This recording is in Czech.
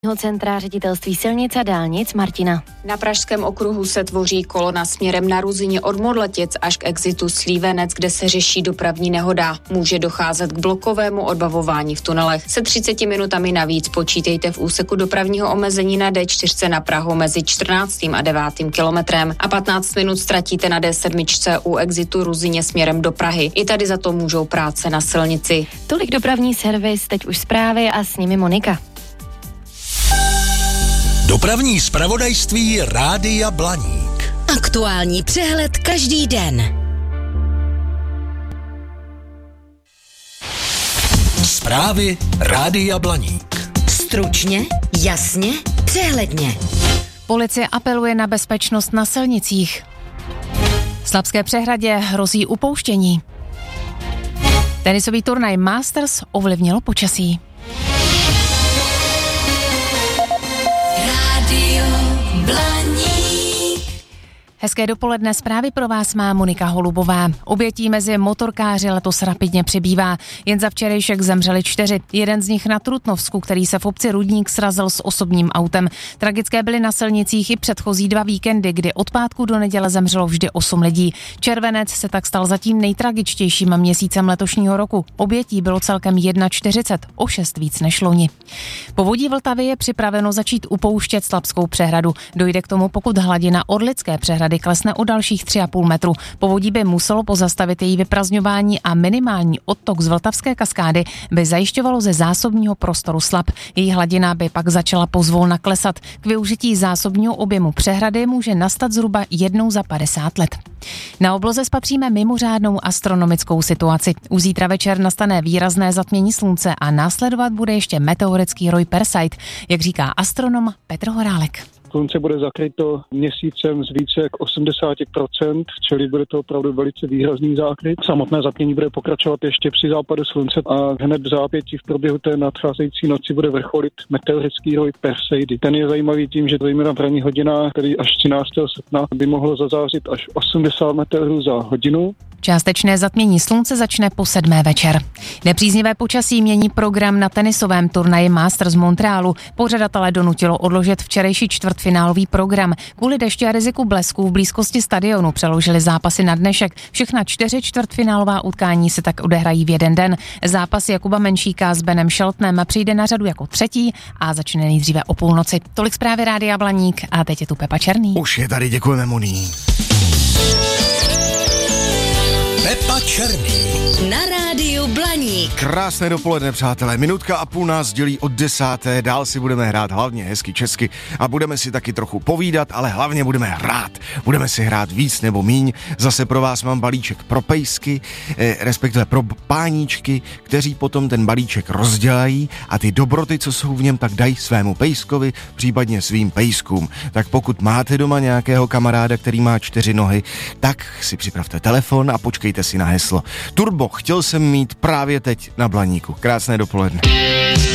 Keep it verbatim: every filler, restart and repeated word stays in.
Centra ředitelství silnic a dálnic Martina. Na Pražském okruhu se tvoří kolona směrem na Ruzyně od Modletic až k exitu Slívenec, kde se řeší dopravní nehoda. Může docházet k blokovému odbavování v tunelech. Se třiceti minutami navíc počítejte v úseku dopravního omezení na D čtyři na Prahu mezi čtrnáctým a devátým kilometrem a patnáct minut ztratíte na D sedm u exitu Ruzyně směrem do Prahy. I tady za to můžou práce na silnici. Tolik dopravní servis, teď už zprávy a s nimi Monika. Dopravní zpravodajství Rádia Blaník. Aktuální přehled každý den. Zprávy Rádia Blaník. Stručně, jasně, přehledně. Policie apeluje na bezpečnost na silnicích. V Slabské Přehradě hrozí upouštění. Tenisový turnaj Masters ovlivnilo počasí. Hezké dopoledne, zprávy pro vás má Monika Holubová. Obětí mezi motorkáři letos rapidně přibývá. Jen za včerejšek zemřeli čtyři. Jeden z nich na Trutnovsku, který se v obci Rudník srazil s osobním autem. Tragické byly na silnicích i předchozí dva víkendy, kdy od pátku do neděle zemřelo vždy osm lidí. Červenec se tak stal zatím nejtragičtějším měsícem letošního roku. Obětí bylo celkem čtyřicet jedna, o šest víc než loni. Povodí Vltavy je připraveno začít upouštět Slabskou Přehradu. Dojde k tomu, pokud hladina Orlické Přehrady klesne o dalších tři a půl metru. Povodí by muselo pozastavit její vyprazňování a minimální odtok z Vltavské kaskády by zajišťovalo ze zásobního prostoru Slab. Její hladina by pak začala pozvolna klesat. K využití zásobního objemu přehrady může nastat zhruba jednou za padesát let. Na obloze spatříme mimořádnou astronomickou situaci. U zítra večer nastane výrazné zatmění slunce a následovat bude ještě meteorický roj Perseid, jak říká astronom Petr Horálek. Slunce bude zakryto měsícem z více jak osmdesát procent, čili bude to opravdu velice výrazný zákryt. Samotné zatmění bude pokračovat ještě při západu slunce a hned v zápětí v průběhu té nadcházející noci bude vrcholit meteorický roj Perseidy. Ten je zajímavý tím, že zejména v ranních hodinách, tedy až třináctého srpna, by mohlo zazářit až osmdesát meteorů za hodinu. Částečné zatmění slunce začne po sedmé večer. Nepříznivé počasí mění program na tenisovém turnaji Masters Montrealu. Pořadatele donutilo odložit včerejší čtvrtfinálový program. Kvůli dešti a riziku blesků v blízkosti stadionu přeložili zápasy na dnešek. Všechna čtyři čtvrtfinálová utkání se tak odehrají v jeden den. Zápas Jakuba Menšíka s Benem Sheltonem přijde na řadu jako třetí a začne nejdříve o půlnoci. Tolik zprávy Rádia Blaník a teď je tu Pepa Černý. Už je tady, děkujeme Moní. Pepa Černý. Na rádiu Blaník. Krásné dopoledne, přátelé. Minutka a půl nás dělí od desáté. Dál si budeme hrát hlavně hezky česky a budeme si taky trochu povídat, ale hlavně budeme hrát. Budeme si hrát víc nebo míň. Zase pro vás mám balíček pro pejsky, eh, respektive pro páníčky, kteří potom ten balíček rozdělají a ty dobroty, co jsou v něm, tak dají svému pejskovi, případně svým pejskům. Tak pokud máte doma nějakého kamaráda, který má čtyři nohy, tak si připravte telefon a počkejte si na heslo. Turbo chtěl jsem mít právě teď na Blaníku. Krásné dopoledne.